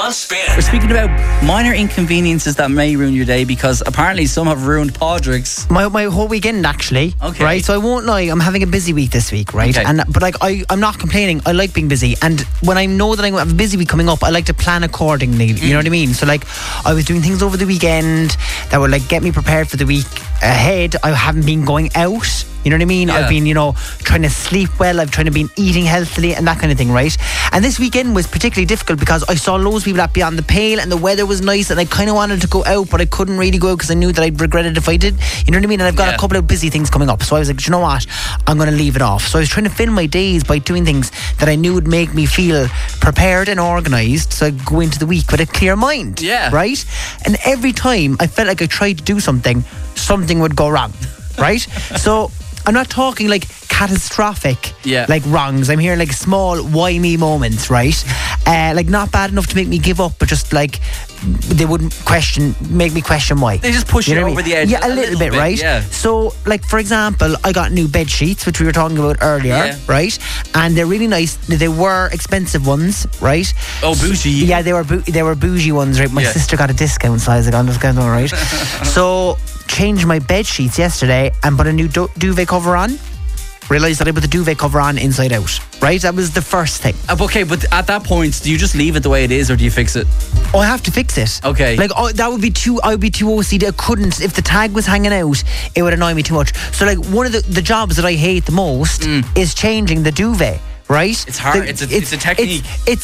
on Spin. We're speaking about minor inconveniences that may ruin your day, because apparently some have ruined Padraig's. My whole weekend, actually. Okay. Right, so I won't lie, I'm having a busy week this week, right? Okay. But like, I'm not complaining. I like being busy, and when I know that I have a busy week coming up, I like to plan accordingly. You know what I mean? So like, I was doing things over the weekend that would like get me prepared for the week ahead. I haven't been going out. You know what I mean? Yeah. I've been, trying to sleep well. I've tried to be eating healthily and that kind of thing, right? And this weekend was particularly difficult because I saw loads of people at Beyond the Pale and the weather was nice and I kind of wanted to go out, but I couldn't really go out because I knew that I'd regret it if I did. You know what I mean? And I've got a couple of busy things coming up. So I was like, you know what? I'm going to leave it off. So I was trying to fill my days by doing things that I knew would make me feel prepared and organised, so I'd go into the week with a clear mind. Yeah. Right? And every time I felt like I tried to do something would go wrong. Right? So I'm not talking like catastrophic like wrongs. I'm hearing like small why me moments, right? Like not bad enough to make me give up, but just like they wouldn't make me question why. They just push you over the edge. Yeah, a little bit, right? Yeah. So like, for example, I got new bed sheets, which we were talking about earlier, right? And they're really nice. They were expensive ones, right? Oh, bougie. Yeah, they were bougie ones, right? My sister got a discount, so I was like, I'm just going on, right? So changed my bed sheets yesterday and put a new duvet cover on. Realised that I put the duvet cover on inside out. Right? That was the first thing. Okay, but at that point, do you just leave it the way it is, or do you fix it? Oh, I have to fix it. Okay. Like, that would be too. I would be too OCD. I couldn't. If the tag was hanging out, it would annoy me too much. So, like, one of the jobs that I hate the most is changing the duvet. Right? It's hard. It's a technique.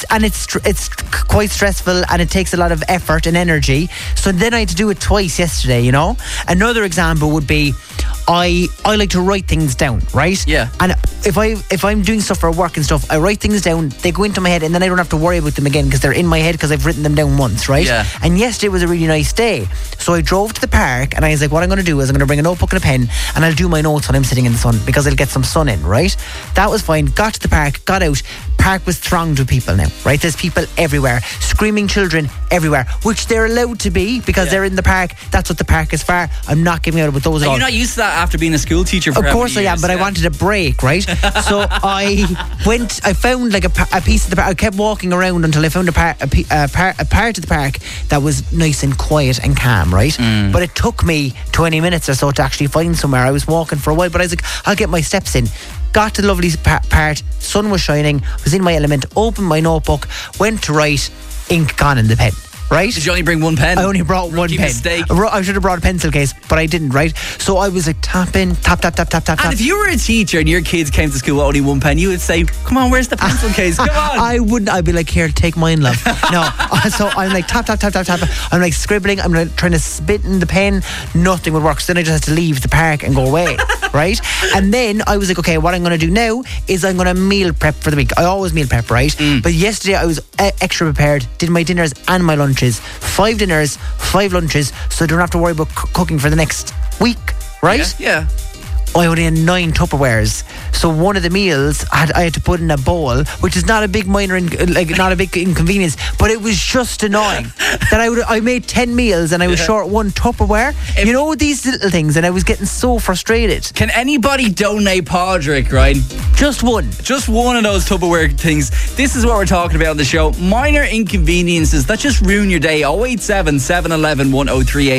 It's quite stressful, and it takes a lot of effort and energy. So then I had to do it twice yesterday. Another example would be I like to write things down, right? Yeah. And if I'm doing stuff for work and stuff, I write things down. They go into my head, and then I don't have to worry about them again because they're in my head because I've written them down once, right? Yeah. And yesterday was a really nice day, so I drove to the park, and I was like, what I'm going to do is I'm going to bring a notebook and a pen, and I'll do my notes when I'm sitting in the sun because I'll get some sun in, right? That was fine. Got to the park. Got out. Park was thronged with people now, right? There's people everywhere, screaming children everywhere, which they're allowed to be because they're in the park. That's what the park is for. I'm not giving out about those at all. You're not used to that after being a school teacher for Of course I years, am, but I wanted a break, right? So I found like a piece of the park. I kept walking around until I found a part of the park that was nice and quiet and calm, right? But it took me 20 minutes or so to actually find somewhere. I was walking for a while, but I was like, I'll get my steps in. Got to the lovely part, sun was shining, was in my element, opened my notebook, went to write, ink gone in the pen. Right? Did you only bring one pen? I only brought one pen. Mistake. I should have brought a pencil case, but I didn't, right? So I was like tapping, tap. And if you were a teacher and your kids came to school with only one pen, you would say, come on, where's the pencil case? Come on. I wouldn't. I'd be like, here, take mine, love. No. So I'm like tap. I'm like scribbling. I'm like trying to spit in the pen. Nothing would work. So then I just had to leave the park and go away. Right? And then I was like, okay, what I'm going to do now is I'm going to meal prep for the week. I always meal prep, right? But yesterday I was extra prepared, did my dinners and my lunches. 5 dinners, 5 lunches, so I don't have to worry about cooking for the next week, right? Yeah. I only had 9 Tupperwares, so one of the meals I had to put in a bowl, which is not a big not a big inconvenience, but it was just annoying that I made 10 meals and I was short 1 Tupperware. These little things, and I was getting so frustrated. Can anybody donate Padraig, right? Just one of those Tupperware things. This is what we're talking about on the show. Minor inconveniences that just ruin your day. 087 711 1038.